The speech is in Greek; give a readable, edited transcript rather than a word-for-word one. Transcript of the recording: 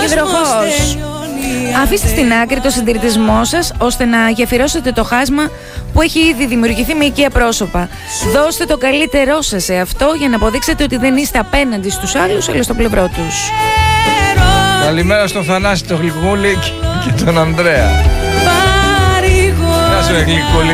Υδροχός. Αφήστε στην άκρη το συντηρητισμό σας ώστε να γεφυρώσετε το χάσμα που έχει ήδη δημιουργηθεί με οικεία πρόσωπα. Δώστε το καλύτερό σας σε αυτό για να αποδείξετε ότι δεν είστε απέναντι στους άλλους αλλά στο πλευρό τους. Καλημέρα στον Θανάση, τον Γλυκούλη και τον Ανδρέα. Γεια σου Γλυκούλη.